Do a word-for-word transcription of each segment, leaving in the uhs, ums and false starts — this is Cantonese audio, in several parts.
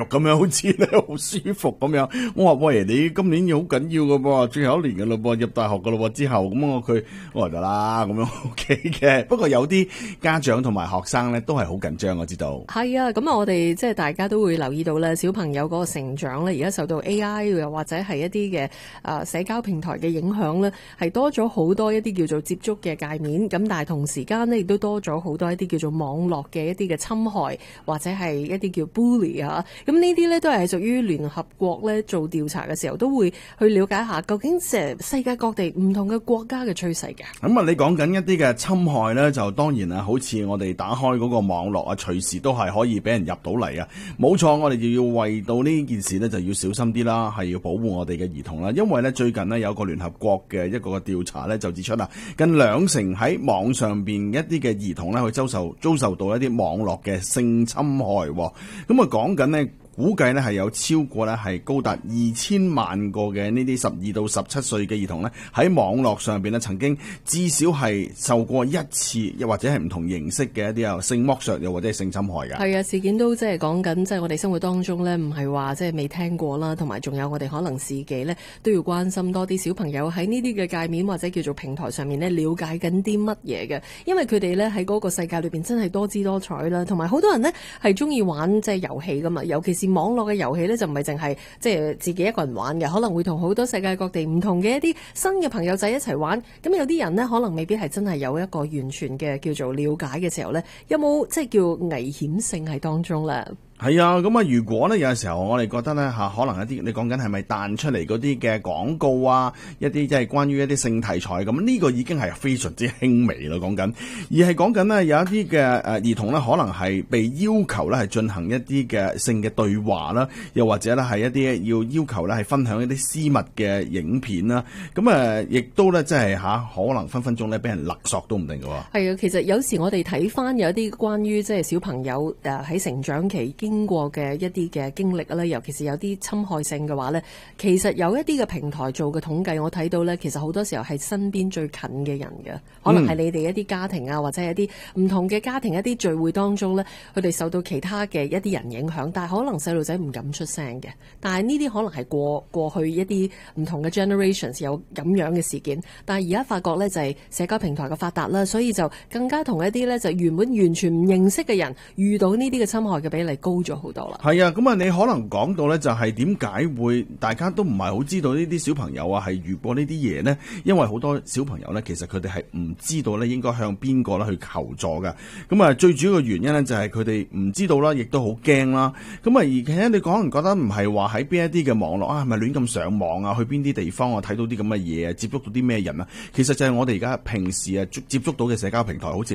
咁樣，好似咧好舒服咁樣。我話喂，你今年好緊要噶噃，最後一年噶啦噃，入大學噶啦噃之後，咁我佢我話得啦，咁樣 OK 嘅。不過有啲家長同埋學生咧都係好緊張，我知道。 係啊，咁啊，我哋即係大家都會留意到咧，小朋友嗰個成長咧，而家受到 A I 又或者係一啲嘅誒社交平台嘅影響咧，係多咗好多一啲叫做接觸嘅界面。咁但係同時間咧，亦都多咗好多一啲叫做網絡嘅一啲嘅侵害，或者係一啲叫 bully 啊。咁呢啲咧都係屬於聯合國咧做調查嘅時候，都會去了解下究竟成世界各地唔同嘅國家嘅趨勢嘅。 咁啊，你講緊一啲嘅侵害咧，就當然啊，好似我哋打開嗰個網絡啊，隨時都係可以俾人入到嚟啊。冇錯，我哋就要為到呢件事呢，就要小心啲啦，係要保護我哋嘅兒童啦。因為呢，最近呢，有個聯合國嘅一個調查呢，就指出啦，近兩成喺網上邊一啲嘅兒童呢，去遭受遭受到一啲網絡嘅性侵害。咁啊，講緊呢。估計咧係有超過咧係高達二千萬個嘅呢啲十二到十七歲嘅兒童咧喺網絡上邊咧曾經至少係受過一次，又或者係唔同形式嘅一啲啊性剝削，又或者係性侵害嘅。 係啊，事件都即係講緊，即係我哋生活當中咧，唔係話即係未聽過啦，同埋仲有我哋可能自己咧都要關心多啲小朋友喺呢啲嘅界面或者叫做平台上面咧了解緊啲乜嘢嘅，因為佢哋咧喺嗰個世界裏邊真係多姿多彩啦，同埋好多人呢係中意玩即係遊戲噶嘛，尤其是網絡嘅遊戲咧就唔係淨係即係自己一個人玩嘅，可能會同好多世界各地唔同嘅一啲新嘅朋友仔一齊玩。咁有啲人呢，可能未必係真係有一個完全嘅叫做了解嘅時候呢，有冇即係叫危險性喺當中咧？ 係啊，咁啊，如果咧有陣時候我哋覺得咧吓，可能一啲你講緊係咪彈出嚟嗰啲嘅廣告啊，一啲即係關於一啲性題材咁，呢個已經係非常之輕微啦，講緊，而係講緊呢，有一啲嘅誒兒童咧，可能係被要求咧係進行一啲嘅性嘅對話啦，又或者咧係一啲要要求咧係分享一啲私密嘅影片啦，咁誒亦都咧即係吓可能分分鐘咧俾人勒索都唔定㗎喎。係啊，其實有時我哋睇翻有一啲關於即係小朋友誒喺成長期經過嘅一啲嘅經歷啦，尤其是有啲侵害性嘅話咧，其實有一啲嘅平台做嘅統計，我睇到咧，其實好多時候係身邊最近嘅人嘅，可能係你哋一啲家庭啊，或者係一啲唔同嘅家庭一啲聚會當中咧，佢哋受到其他嘅一啲人影響，但係可能細路仔唔敢出聲嘅，但係呢啲可能係過過去一啲唔同嘅 generations 有咁樣嘅事件，但係而家發覺咧就係社交平台嘅發達啦，所以就更加同一啲咧就原本完全唔認識嘅人遇到呢啲嘅侵害嘅比例高咗好多。 係啊，咁啊，你可能講到咧，就係點解會大家都唔係好知道呢啲小朋友啊係遇過呢啲嘢呢？因為好多小朋友咧，其實佢哋係唔知道咧應該向邊個咧去求助㗎。咁啊，最主要嘅原因咧就係佢哋唔知道啦，亦都好驚啦。咁啊，而且你可能覺得唔係話喺邊一啲嘅網絡啊，係咪亂咁上網啊？去邊啲地方啊？睇到啲咁嘅嘢啊？接觸到啲咩人啊？其實就係我哋而家平時啊接觸到嘅社交平台，好似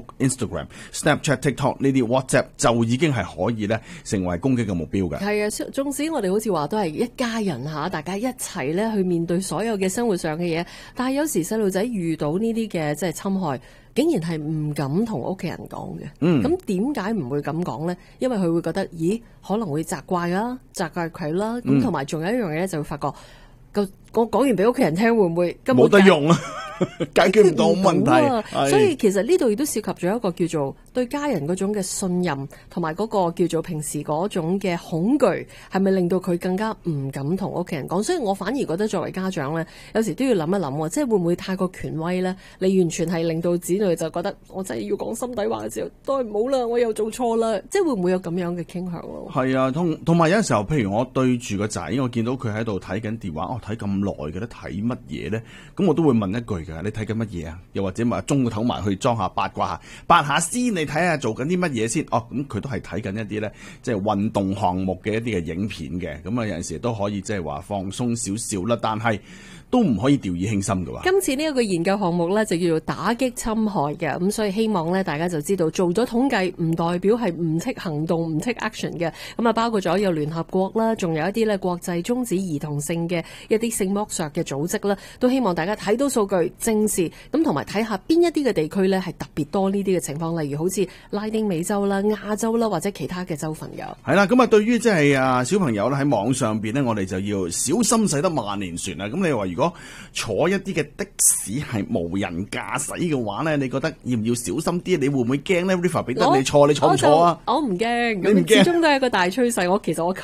Facebook、Instagram、Snapchat、TikTok 呢啲 WhatsApp 就已經係可以咧成為攻擊嘅目標嘅。 係啊，縱使我哋好似話都係一家人嚇，大家一齊咧去面對所有嘅生活上嘅嘢，但係有時細路仔遇到呢啲嘅即係侵害，竟然係唔敢同屋企人講嘅。嗯，咁點解唔會咁講咧？因為佢會覺得，咦，可能會責怪啦，責怪佢啦。咁同埋仲有一樣嘢咧，就會發覺，個我講完俾屋企人聽，會唔會根本冇得用啊？解決唔到問題， 所以其實呢度亦都涉及咗一個叫做對家人嗰種嘅信任，同埋嗰個叫做平時嗰種嘅恐懼，係咪令到佢更加唔敢同屋企人講？所以我反而覺得作為家長咧，有時都要諗一諗，即係會唔會太過權威咧？你完全係令到子女就覺得我真係要講心底話嘅時候，都係唔好啦，我又做錯啦，即係會唔會有咁樣嘅傾向咯？ 係啊，同同埋有陣時候，譬如我對住個仔，我見到佢喺度睇緊電話，我睇咁耐嘅咧，睇乜嘢咧？咁我都會問一句。你睇緊乜嘢啊？又或者咪中個頭埋去裝下八卦下，八下先，你睇下做緊啲乜嘢先？哦，咁佢都係睇緊一啲咧，即係運動項目嘅一啲嘅影片嘅。咁啊，有陣時都可以即係話放鬆少少啦，但係都唔可以掉以輕心噶。 今次呢一個研究項目咧就叫做打擊侵害嘅，咁所以希望咧大家就知道做咗統計唔代表係唔 take 行動唔 take action 嘅。咁啊，包括咗有聯合國啦，仲有一啲咧國際終止兒童性嘅一啲性剝削嘅組織啦，都希望大家睇到數據。正視咁，同埋睇下邊一啲嘅地區咧係特別多呢啲嘅情況，例如好似拉丁美洲啦、亞洲啦或者其他嘅州份㗎。 係啦，咁啊，對於即係啊小朋友咧喺網上邊咧，我哋就要小心駛得萬年船啊！咁你話如果坐一啲嘅的，的士係無人駕駛嘅話咧，你覺得要唔要小心啲？你會唔會驚咧？River 俾得你坐，你坐唔坐啊？ 我唔驚， 你唔驚？ 始終都係一個大趨勢。我其實我。